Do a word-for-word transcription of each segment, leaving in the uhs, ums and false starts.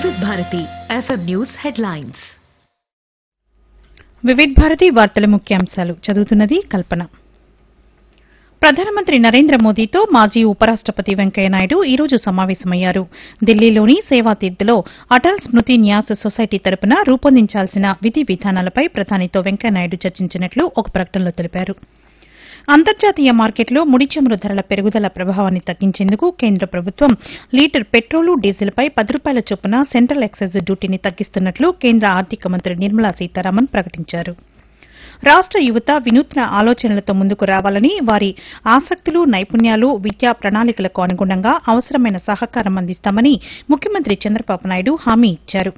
వివిధ Bharati FM news headlines. వివిధ భారతి వార్తల ముఖ్యాంశాలు చదువుతున్నది కల్పన. ప్రధానమంత్రి నరేంద్ర మోదీతో మాజీ ఉపరాష్టపతి వెంకయ్యనాయుడు ఈ రోజు సమావేశమయ్యారు. ఢిల్లీలోని సేవాతీర్థ్లో అటల్ స్మృతి న్యాస్ సొసైటీ తరపున రూపొందించాల్సిన విధి విధానాలపై ప్రధానితో వెంకయ్యనాయుడు చర్చించినట్లు ఒక ప్రకటనలో తెలిపారు. అంతర్జాతీయ మార్కెట్లో ముడి చమురు ధరల పెరుగుదల ప్రభావాన్ని తగ్గించేందుకు కేంద్ర ప్రభుత్వం లీటర్ పెట్రోలు డీజిల్పై పది రూపాయల చొప్పున సెంట్రల్ ఎక్సైజ్ డ్యూటీని తగ్గిస్తున్నట్లు కేంద్ర ఆర్థిక మంత్రి నిర్మలా సీతారామన్ ప్రకటించారు. రాష్ట యువత వినూత్న ఆలోచనలతో ముందుకు రావాలని, వారి ఆసక్తులు, నైపుణ్యాలు, విద్యా ప్రణాళికలకు అనుగుణంగా అవసరమైన సహకారం అందిస్తామని ముఖ్యమంత్రి చంద్రబాబు నాయుడు హామీ ఇచ్చారు.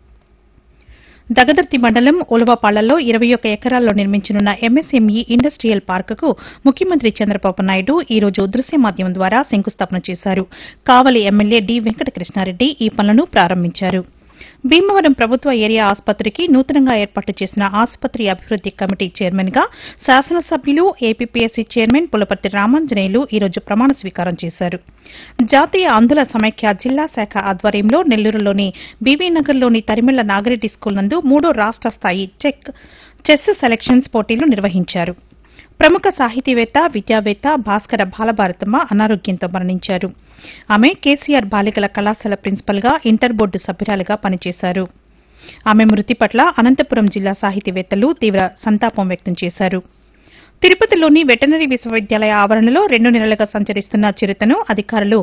దగదర్తి మండలం ఉలవపాళ్లలో ఇరవై ఒక్క ఎకరాల్లో నిర్మించనున్న ఎంఎస్ఎంఈ ఇండస్టియల్ పార్కుకు ముఖ్యమంత్రి చంద్రబాబు నాయుడు ఈ రోజు దృశ్య మాధ్యమం ద్వారా శంకుస్థాపన చేశారు. కావలి ఎమ్మెల్యే డి వెంకటకృష్ణారెడ్డి ఈ పనులను ప్రారంభించారు. భీమవరం ప్రభుత్వ ఏరియా ఆసుపత్రికి నూతనంగా ఏర్పాటు చేసిన ఆసుపత్రి అభివృద్ది కమిటీ చైర్మన్ గా శాసనసభ్యులు, ఏపీపీఎస్సీ చైర్మన్ పులపర్తి రామాంజనేయులు ఈ రోజు ప్రమాణ స్వీకారం చేశారు. జాతీయ అంధుల సమైక్య జిల్లా శాఖ ఆధ్వర్యంలో నెల్లూరులోని బీవీనగర్లోని తరిమెళ్ల నాగిరెడ్డి స్కూల్ నందు మూడో రాష్ట స్థాయి చెస్ సెలక్షన్స్ పోటీలు నిర్వహించారు. ప్రముఖ సాహితీవేత్త, విద్యావేత్త భాస్కర బాలభారతమ్మ అనారోగ్యంతో మరణించారు. ఆమె కేసీఆర్ బాలికల కళాశాల ప్రిన్సిపల్ గా, ఇంటర్ బోర్డు సభ్యురాలిగా పనిచేశారు. ఆమె మృతి పట్ల అనంతపురం జిల్లా సాహితీవేత్తలు తీవ్ర సంతాపం వ్యక్తం చేశారు. తిరుపతిలోని వెటనరీ విశ్వవిద్యాలయ ఆవరణలో రెండు నెలలుగా సంచరిస్తున్న చిరుతను అధికారులు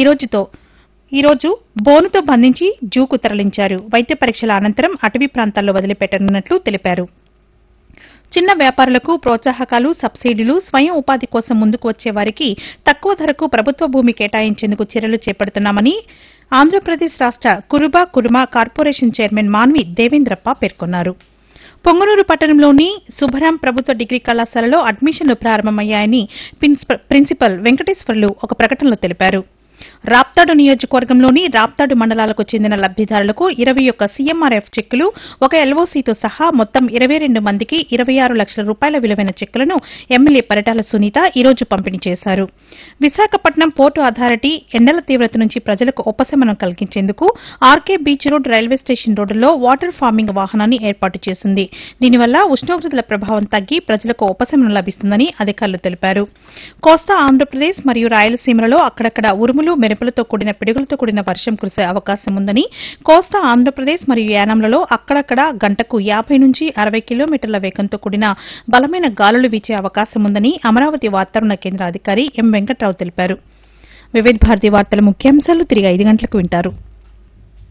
ఈ రోజు బోనుతో బంధించి జూకు తరలించారు. వైద్య పరీక్షల అనంతరం అటవీ ప్రాంతాల్లో వదిలిపెట్టనున్నట్లు తెలిపారు. చిన్న వ్యాపారులకు ప్రోత్సాహకాలు, సబ్సిడీలు, స్వయం ఉపాధి కోసం ముందుకు వచ్చే వారికి తక్కువ ధరకు ప్రభుత్వ భూమి కేటాయించేందుకు చర్యలు చేపడుతున్నామని ఆంధ్రప్రదేశ్ రాష్ట Kuruba Kurama corporation chairman Manvi Devendrappa పేర్కొన్నారు. పొంగనూరు పట్టణంలోని శుభరాం ప్రభుత్వ డిగ్రీ కళాశాలలో అడ్మిషన్లు ప్రారంభమయ్యాయని ప్రిన్సిపల్ వెంకటేశ్వర్లు ఒక ప్రకటనలో తెలిపారు. రాప్తాడు నియోజకవర్గంలోని రాప్తాడు మండలాలకు చెందిన లబ్దిదారులకు ఇరవై ఒక్క సీఎంఆర్ఎఫ్ చెక్కులు, ఒక ఎల్ఓసీతో సహా మొత్తం ఇరవై రెండు మందికి ఇరవై ఆరు లక్షల రూపాయల విలువైన చెక్కులను ఎమ్మెల్యే పరిటాల సునీత ఈ రోజు పంపిణీ చేశారు. విశాఖపట్నం పోర్టు అథారిటీ ఎండల తీవ్రత నుంచి ప్రజలకు ఉపశమనం కలిగించేందుకు RK beach road railway station రోడ్డులో వాటర్ ఫార్మింగ్ వాహనాన్ని ఏర్పాటు చేసింది. దీనివల్ల ఉష్ణోగ్రతల ప్రభావం తగ్గి ప్రజలకు ఉపశమనం లభిస్తుందని అధికారులు తెలిపారు. కోస్తా ఆంధ్రప్రదేశ్ మరియు రాయలసీమలలో అక్కడక్కడ ఉరుములు, మెరుపులతో కూడిన పిడుగులతో కూడిన వర్షం కురిసే అవకాశం ఉందని, కోస్తా ఆంధ్రప్రదేశ్ మరియు యానాంలలో అక్కడక్కడ గంటకు యాబై నుంచి అరవై కిలోమీటర్ల వేగంతో కూడిన బలమైన గాలులు వీచే అవకాశం ఉందని అమరావతి వాతావరణ కేంద్ర అధికారి ఎం వెంకట్రావు తెలిపారు. వివిధ భారతి వార్తల ముఖ్యాంశాలు తిరిగి ఐదు గంటలకు వింటారు.